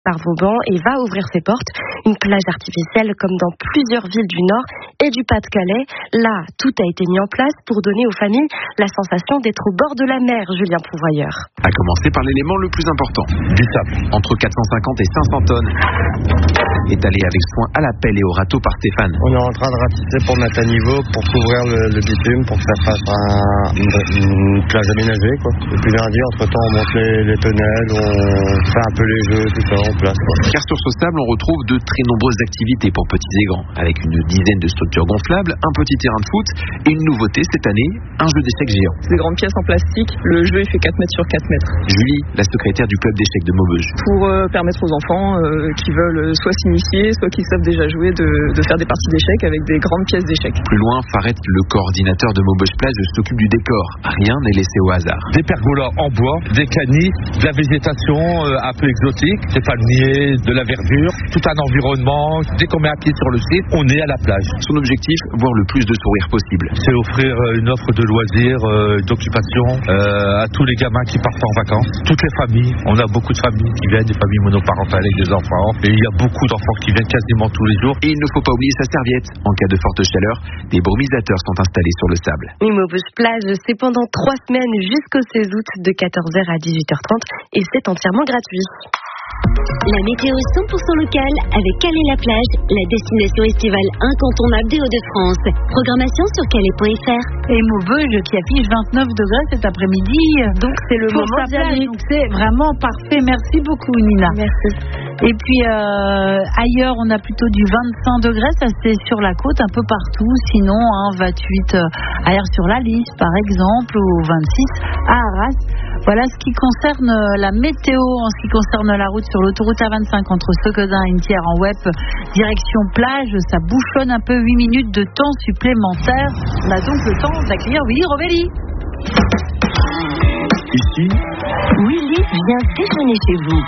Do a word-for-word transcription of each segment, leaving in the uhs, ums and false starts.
par Vauban et va ouvrir ses portes. Une plage artificielle comme dans plusieurs villes du Nord et du Pas-de-Calais. Là, tout a été mis en place pour donner aux familles la sensation d'être au bord de la mer, Julien Prouvoyeur. À commencer par l'élément le plus important, du sable. Entre quatre cent cinquante et cinq cents tonnes. Étalé avec soin à la pelle et au râteau par Stéphane. On est en train de ratisser pour mettre à niveau, pour couvrir le, le bitume, pour faire face à une, une plage aménagée, quoi. Et puis lundi, entre-temps, on monte les, les tonnelles, on fait un peu les jeux, tout ça en place, quoi. Car sur ce sable, on retrouve de très nombreuses activités pour petits et grands, avec une dizaine de structures gonflables, un petit terrain de foot et une nouveauté cette année, un jeu d'échecs géant. Des grandes pièces en plastique, le jeu il fait quatre mètres sur quatre mètres. Julie, la secrétaire du club d'échecs de Maubeuge. Pour euh, permettre aux enfants euh, qui veulent soit s'initier, soit qui savent déjà jouer, de, de faire des parties d'échecs avec des grandes pièces d'échecs. Plus loin, Faret, le coordinateur de Maubeuge Plage, s'occupe du décor. Rien n'est laissé au hasard. Des pergolas en bois, des canis, de la végétation euh, un peu exotique, des palmiers, de la verdure, tout un environnement. Dès qu'on met un pied sur le site, on est à la plage. Son objectif, voir le plus de sourires possible. C'est offrir une offre de loisirs, euh, d'occupation euh, à tous les gamins qui partent en vacances. Toutes les familles, on a beaucoup de familles qui viennent, des familles monoparentales avec des enfants. Et il y a beaucoup d'enfants qui viennent quasiment tous les jours. Et il ne faut pas oublier sa serviette. En cas de forte chaleur, des brumisateurs sont installés sur le sable. Maubeuge Plage, c'est pendant trois semaines jusqu'au seize août de quatorze heures à dix-huit heures trente et c'est entièrement gratuit. La météo cent pour cent locale avec Calais-la-Plage, la destination estivale incontournable des Hauts-de-France. Programmation sur calais point f r. Et Maubeuge qui affiche vingt-neuf degrés cet après-midi. Donc c'est le pour moment d'y aller. C'est vraiment parfait. Merci beaucoup Nina. Merci. Et puis euh, ailleurs on a plutôt du vingt-cinq degrés, ça c'est sur la côte un peu partout. Sinon hein, vingt-huit euh, ailleurs sur la Lys par exemple, ou vingt-six à Arras. Voilà ce qui concerne la météo, en ce qui concerne la route sur l'autoroute A vingt-cinq entre Secausin et Une-Pierre en Wep, direction plage, ça bouchonne un peu, huit minutes de temps supplémentaire. On a donc le temps d'accueillir Willy Rovelli. Ici, Willy vient déjeuner chez vous.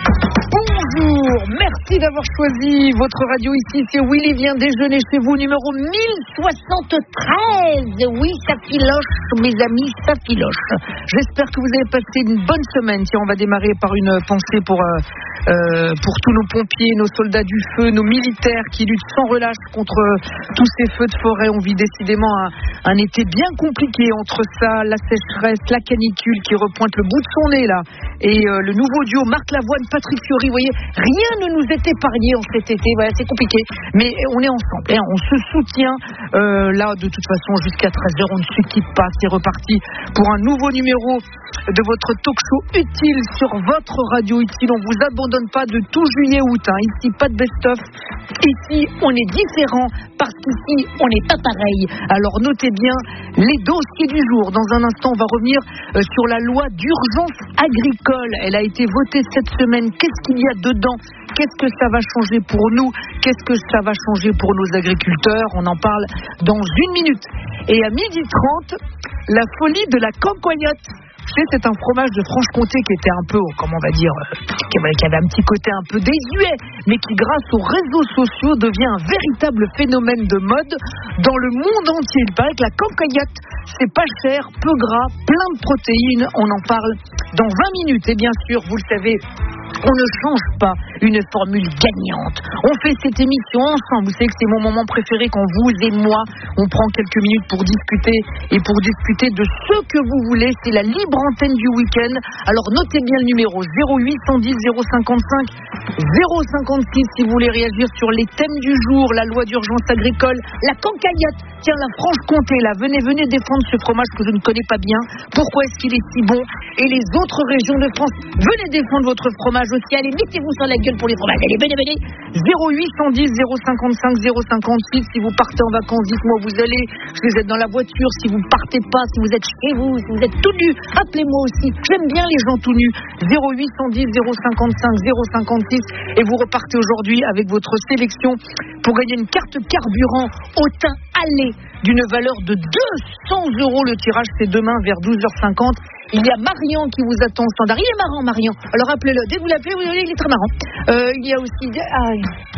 Bonjour, merci d'avoir choisi votre radio ici, c'est Willy vient déjeuner chez vous, numéro mille soixante-treize. Oui, ça filoche, mes amis, ça filoche. J'espère que vous avez passé une bonne semaine. Tiens, on va démarrer par une pensée pour, euh, euh, pour tous nos pompiers, nos soldats du feu, nos militaires qui luttent sans relâche contre tous ces feux de forêt. On vit décidément un, un été bien compliqué entre ça, la sécheresse, la canicule qui repointe le bout de son nez là, et euh, le nouveau duo Marc Lavoine, Patrick Fiori. Vous voyez, rien ne nous est épargné en cet été. Voilà, c'est compliqué, mais on est ensemble. Hein, on se soutient. Euh, là, de toute façon, jusqu'à treize heures, on ne se quitte pas. C'est reparti pour un nouveau numéro de votre talk show utile sur votre radio utile. On vous abandonne pas de tout juillet-août. Hein. Ici, pas de best-of. Ici, on est différent parce qu'ici, on n'est pas pareil. Alors, notez bien les dossiers du jour. Dans un instant, on va revenir euh, sur la loi d'urgence agricole. Elle a été votée cette semaine. Qu'est-ce qu'il y a dedans? Qu'est-ce que ça va changer pour nous? Qu'est-ce que ça va changer pour nos agriculteurs? On en parle dans une minute. Et à midi trente, la folie de la cancoyote. Vous savez, c'est un fromage de Franche-Comté qui était un peu, comment on va dire, euh, qui avait un petit côté un peu désuet, mais qui, grâce aux réseaux sociaux, devient un véritable phénomène de mode dans le monde entier. Il paraît que la cancoyote, c'est pas cher, peu gras, plein de protéines. On en parle dans vingt minutes. Et bien sûr, vous le savez, on ne change pas une formule gagnante. On fait cette émission ensemble. Vous savez que c'est mon moment préféré quand vous et moi, on prend quelques minutes pour discuter et pour discuter de ce que vous voulez. C'est la libre antenne du week-end. Alors notez bien le numéro zéro huit cent dix zéro cinquante-cinq zéro cinquante-six si vous voulez réagir sur les thèmes du jour, la loi d'urgence agricole, la cancoyote. Tiens, la Franche-Comté, là, venez, venez défendre ce fromage que je ne connais pas bien. Pourquoi est-ce qu'il est si bon? Et les autres régions de France, venez défendre votre fromage aussi. Allez, mettez-vous sur la gueule pour les fromages. Allez, venez, venez. zéro huit cent dix zéro cinquante-cinq zéro cinquante-six. Si vous partez en vacances, dites-moi où vous allez. Si vous êtes dans la voiture, si vous ne partez pas, si vous êtes chez vous, si vous êtes tout nu, appelez-moi aussi. J'aime bien les gens tout nus. zéro huit cent dix zéro cinquante-cinq zéro cinquante-six. Et vous repartez aujourd'hui avec votre sélection pour gagner une carte carburant au thym allé d'une valeur de deux cents euros. Le tirage, c'est demain vers douze heures cinquante. Il y a Marion qui vous attend au standard. Il est marrant, Marion. Alors appelez-le. Dès que vous l'appelez, vous voyez, il est très marrant. Euh, il y a aussi... Ah,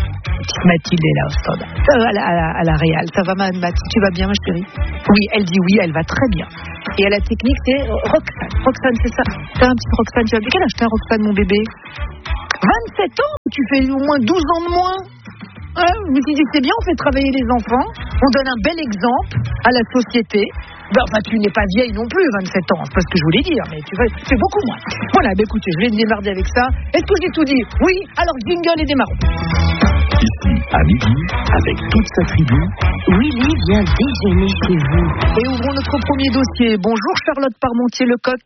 Mathilde est là au standard. Euh, à, la, à, la, à la Réal. Ça va, ma Mathilde? Tu vas bien, ma chérie? Oui, elle dit oui, elle va très bien. Et à la technique, c'est Roxane. Roxane, c'est ça. T'as un petit Roxane. Tu vas bien? Quel âge t'as, Roxane, mon bébé? vingt-sept ans, tu fais au moins douze ans de moins. Ouais, je me suis dit, c'est bien, on fait travailler les enfants, on donne un bel exemple à la société. Ben, enfin, tu n'es pas vieille non plus, vingt-sept ans, c'est pas ce que je voulais dire, mais tu vois, c'est beaucoup moins. Voilà, ben écoutez, je vais démarrer avec ça. Est-ce que j'ai tout dit? Oui, alors jingle et démarrons. Ici, à midi, avec toute sa tribu, Willy vient déjeuner chez vous. Et ouvrons notre premier dossier. Bonjour Charlotte Parmentier-Lecoq.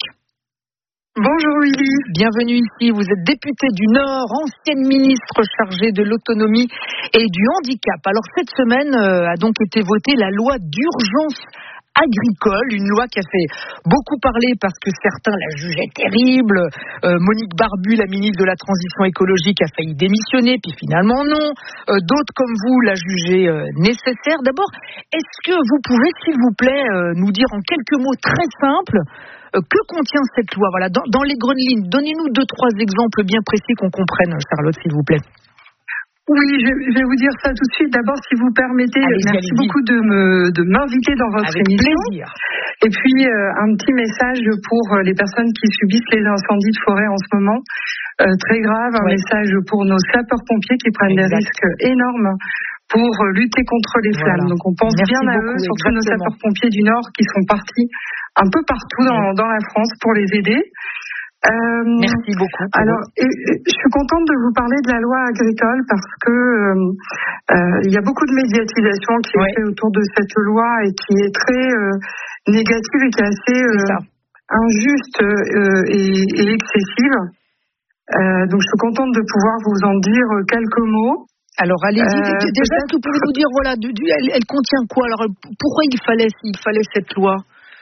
Bonjour Willy. Bienvenue ici, vous êtes députée du Nord, ancienne ministre chargée de l'autonomie et du handicap. Alors cette semaine euh, a donc été votée la loi d'urgence agricole, une loi qui a fait beaucoup parler parce que certains la jugeaient terrible. Euh, Monique Barbu, la ministre de la Transition écologique, a failli démissionner, puis finalement non. Euh, d'autres comme vous la jugeaient euh, nécessaire. D'abord, est-ce que vous pouvez, s'il vous plaît, euh, nous dire en quelques mots très simples euh, que contient cette loi? Voilà, dans, dans les grandes lignes, donnez-nous deux, trois exemples bien précis qu'on comprenne, Charlotte, s'il vous plaît. Oui, je, je vais vous dire ça tout de suite. D'abord, si vous permettez, allez-y, merci allez-y. beaucoup de me de m'inviter dans votre Avec émission. plaisir. Et puis euh, un petit message pour les personnes qui subissent les incendies de forêt en ce moment, euh, très grave. Un Ouais. message pour nos sapeurs-pompiers qui prennent Exact. des risques énormes pour lutter contre les Voilà. flammes. Donc on pense Merci bien à beaucoup, eux, surtout nos exactement. sapeurs-pompiers du Nord qui sont partis un peu partout dans, dans la France pour les aider. Euh, Merci beaucoup. Alors, et, et, je suis contente de vous parler de la loi agricole parce que euh, euh, il y a beaucoup de médiatisation qui Ouais. est faite autour de cette loi et qui est très euh, négative et qui est assez euh, injuste euh, et, et excessive. Euh, donc, je suis contente de pouvoir vous en dire quelques mots. Alors allez-y, Euh, déjà est-ce que vous pouvez nous dire, voilà, de, de, elle, elle contient quoi? Alors pourquoi il fallait, il fallait cette loi?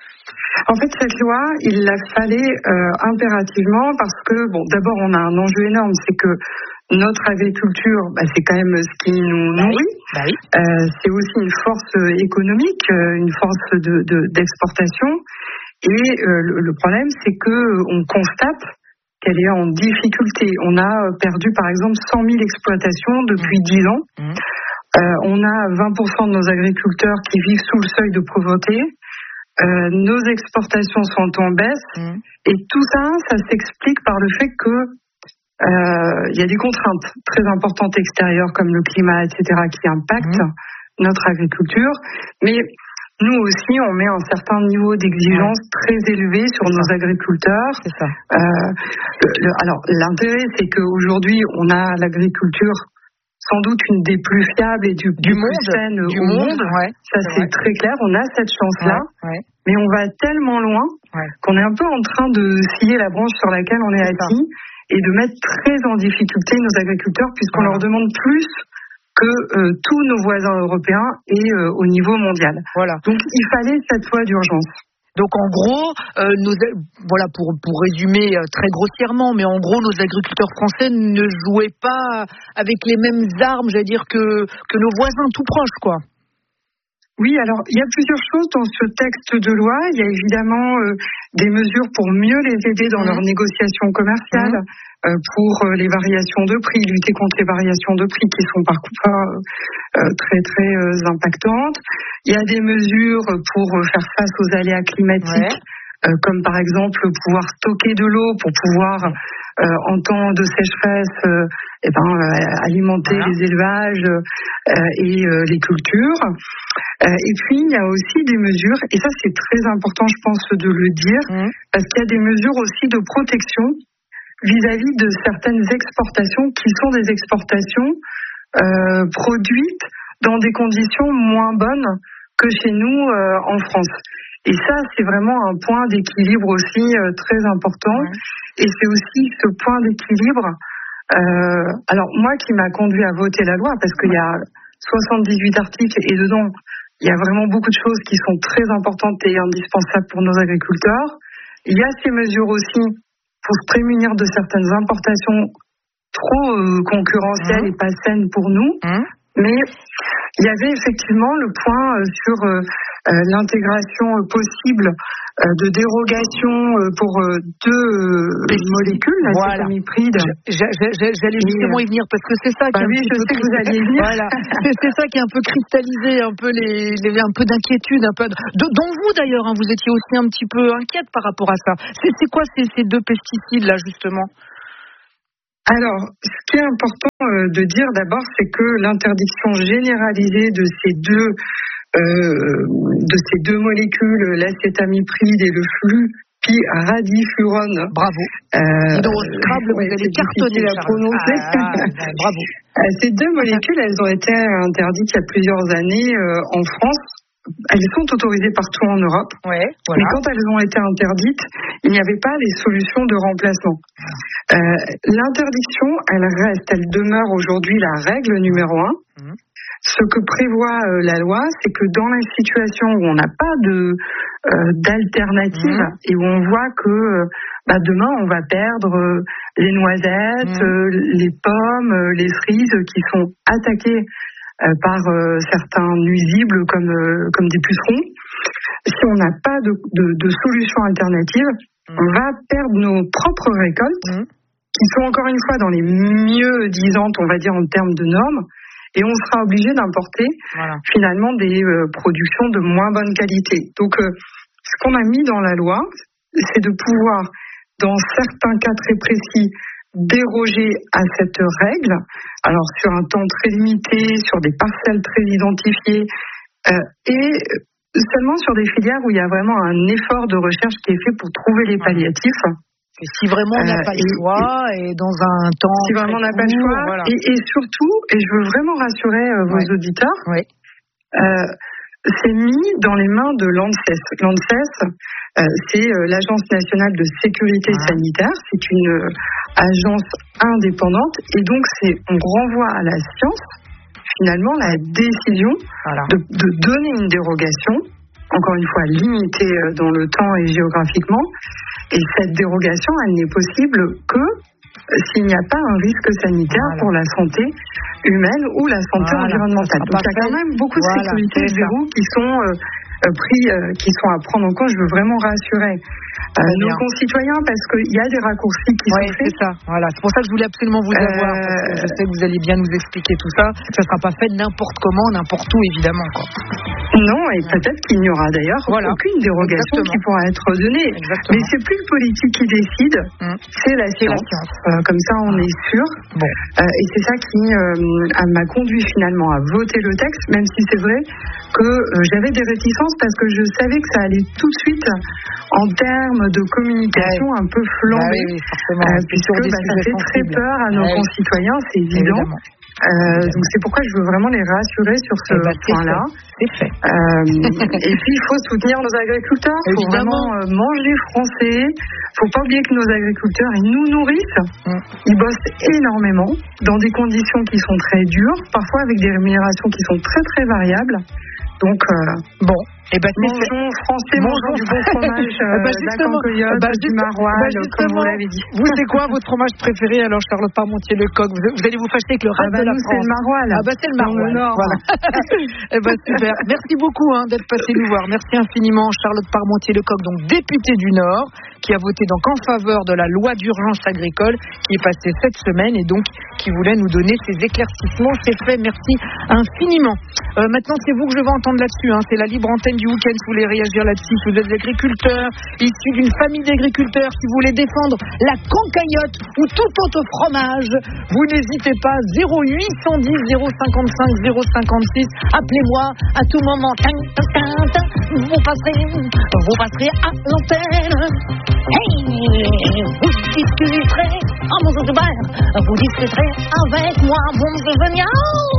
En fait, cette loi, il la fallait euh, impérativement parce que, bon, d'abord, on a un enjeu énorme, c'est que notre agriculture, bah, c'est quand même ce qui nous Bah oui, nourrit. bah oui. Euh, c'est aussi une force économique, euh, une force de, de, d'exportation. Et euh, le, le problème, c'est que euh, on constate qu'elle est en difficulté. On a perdu, par exemple, cent mille exploitations depuis Mmh. dix ans. Mmh. Euh, on a vingt pour cent de nos agriculteurs qui vivent sous le seuil de pauvreté. Euh, nos exportations sont en baisse. Mmh. Et tout ça, ça s'explique par le fait que euh, il y a des contraintes très importantes extérieures comme le climat, et cetera, qui impactent mmh. notre agriculture. Mais nous aussi, on met un certain niveau d'exigence ouais. très élevé sur c'est nos ça. agriculteurs. C'est ça. Euh, le, le, alors, l'intérêt, c'est qu'aujourd'hui, on a l'agriculture sans doute une des plus fiables et du, du plus monde, saines du au monde. monde. Ouais, ça, c'est, c'est très clair. On a cette chance-là. Ouais, ouais. Mais on va tellement loin ouais. qu'on est un peu en train de scier la branche sur laquelle on est c'est assis ça. Et de mettre très en difficulté nos agriculteurs puisqu'on voilà. leur demande plus que euh, tous nos voisins européens et euh, au niveau mondial. Voilà. Donc il fallait cette loi d'urgence. Donc en gros, euh, nos, voilà pour pour résumer euh, très grossièrement, mais en gros nos agriculteurs français ne jouaient pas avec les mêmes armes, j'allais dire que que nos voisins tout proches, quoi. Oui, alors il y a plusieurs choses dans ce texte de loi. Il y a évidemment euh, des mesures pour mieux les aider dans mmh. leurs négociations commerciales, mmh. euh, pour euh, les variations de prix, lutter contre les variations de prix qui sont parfois euh, très très euh, impactantes. Il y a des mesures pour faire face aux aléas climatiques, ouais. euh, comme par exemple pouvoir stocker de l'eau pour pouvoir euh, en temps de sécheresse euh, eh ben, euh, alimenter voilà. les élevages euh, et euh, les cultures. Euh, et puis il y a aussi des mesures, et ça c'est très important je pense de le dire, mmh. parce qu'il y a des mesures aussi de protection vis-à-vis de certaines exportations qui sont des exportations euh, produites dans des conditions moins bonnes que chez nous euh, en France. Et ça, c'est vraiment un point d'équilibre aussi euh, très important. Ouais. Et c'est aussi ce point d'équilibre, euh, alors moi qui m'a conduit à voter la loi, parce qu'il y a soixante-dix-huit articles et dedans, il y a vraiment beaucoup de choses qui sont très importantes et indispensables pour nos agriculteurs. Il y a ces mesures aussi pour se prémunir de certaines importations trop euh, concurrentielles mmh. et pas saines pour nous. Mmh. Mais il y avait effectivement le point euh, sur euh, euh, l'intégration euh, possible euh, de dérogation euh, pour euh, deux euh, molécules, la voilà. cétamipride. J'allais justement y venir parce que c'est ça qui bah est oui, un je peu sais que vous alliez y venir. Voilà. c'est, c'est ça qui est un peu cristallisé, un peu les, les un peu d'inquiétude, un peu de, dont vous d'ailleurs, hein, vous étiez aussi un petit peu inquiète par rapport à ça. C'est, c'est quoi ces, ces deux pesticides là justement? Alors, ce qui est important euh, de dire d'abord, c'est que l'interdiction généralisée de ces deux euh, de ces deux molécules, l'acétamipride et le flupiradifurone. Bravo. Euh, Dis donc, au Scrabble, vous allez cartonner à prononcer. Ah, ah, bravo. Ces deux molécules, elles ont été interdites il y a plusieurs années euh, en France. Elles sont autorisées partout en Europe, ouais, voilà. Mais quand elles ont été interdites, il n'y avait pas les solutions de remplacement. Euh, l'interdiction, elle reste, elle demeure aujourd'hui la règle numéro un. Mmh. Ce que prévoit euh, la loi, c'est que dans la situation où on n'a pas de euh, d'alternative mmh. et où on voit que euh, bah, demain on va perdre euh, les noisettes, mmh. euh, les pommes, euh, les cerises qui sont attaquées Euh, par euh, certains nuisibles comme euh, comme des pucerons. Si on n'a pas de, de, de solution alternative, mmh. on va perdre nos propres récoltes, mmh. qui sont encore une fois dans les mieux disantes, on va dire en termes de normes, et on sera obligé d'importer voilà. finalement des euh, productions de moins bonne qualité. Donc, euh, ce qu'on a mis dans la loi, c'est de pouvoir, dans certains cas très précis, déroger à cette règle, alors sur un temps très limité, sur des parcelles très identifiées, euh, et seulement sur des filières où il y a vraiment un effort de recherche qui est fait pour trouver les palliatifs. Et si vraiment on n'a euh, pas le choix, et, et dans un temps si vraiment on n'a pas le choix, voilà. et, et surtout, et je veux vraiment rassurer euh, vos ouais. auditeurs, ouais. euh, c'est mis dans les mains de l'ANSES. L'ANSES, euh, c'est euh, l'Agence nationale de sécurité ah. sanitaire. C'est une euh, agence indépendante. Et donc, c'est, on renvoie à la science, finalement, la décision voilà. de, de donner une dérogation, encore une fois limitée dans le temps et géographiquement. Et cette dérogation, elle n'est possible que s'il n'y a pas un risque sanitaire voilà. pour la santé humaine ou la santé voilà. environnementale. Donc il y a quand même beaucoup voilà. de sécurité et de verrous qui sont euh, pris, euh, qui sont à prendre en compte. Je veux vraiment rassurer euh, nos concitoyens parce qu'il y a des raccourcis qui ouais, sont faits. C'est ça. Voilà. C'est pour ça que je voulais absolument vous avoir. Euh... Parce que je sais que vous allez bien nous expliquer tout ça. Ça ne sera pas fait n'importe comment, n'importe où, évidemment. Quoi. Non, et peut-être qu'il n'y aura d'ailleurs voilà. aucune dérogation Exactement. qui pourra être donnée. Exactement. Mais c'est plus le politique qui décide, mmh. c'est la science. La science. Euh, comme ça, on ah. est sûr. Bon. Euh, et c'est ça qui euh, m'a conduit finalement à voter le texte, même si c'est vrai que euh, j'avais des réticences parce que je savais que ça allait tout de suite en termes de communication ouais. un peu flambé, bah oui, euh, puisque bah, ça fait très peur à nos ouais. concitoyens, c'est évident. Évidemment. Euh, donc c'est pourquoi je veux vraiment les rassurer sur ce bah, point-là. C'est fait. Euh, et puis il faut soutenir nos agriculteurs. Il faut vraiment euh, manger français. Il faut pas oublier que nos agriculteurs, ils nous nourrissent. Mm. Ils bossent énormément dans des conditions qui sont très dures, parfois avec des rémunérations qui sont très très variables. Donc euh, bon. Et bah, mangeons français, mangeons du bon fromage, euh, bah, d'Acancoyote, bah, du maroilles, bah, comme vous l'avez dit. Vous, c'est quoi votre fromage préféré alors, Charlotte Parmentier-Lecoq? Vous, vous allez vous fâcher avec le reste ah bah de la nous, France. C'est le maroilles. Ah bah c'est le maroilles. Voilà. Et bah super. Merci beaucoup hein, d'être passé nous voir. Merci infiniment, Charlotte Parmentier-Lecoq, donc députée du Nord, qui a voté donc en faveur de la loi d'urgence agricole qui est passée cette semaine et donc qui voulait nous donner ses éclaircissements. C'est fait. Merci infiniment. Euh, maintenant, c'est vous que je vais entendre là-dessus. Hein. C'est la libre antenne du week-end. Vous voulez réagir là-dessus, si vous êtes agriculteur, issu d'une famille d'agriculteurs, si vous voulez défendre la cancaillotte ou tout autre fromage, vous n'hésitez pas, zéro huit cent dix zéro cinquante-cinq zéro cinquante-six, appelez-moi à tout moment, vous passerez, vous passerez à l'antenne. Hey, vous discuterez, oh mon Dieu, vous discuterez avec moi, bon, je veux bien.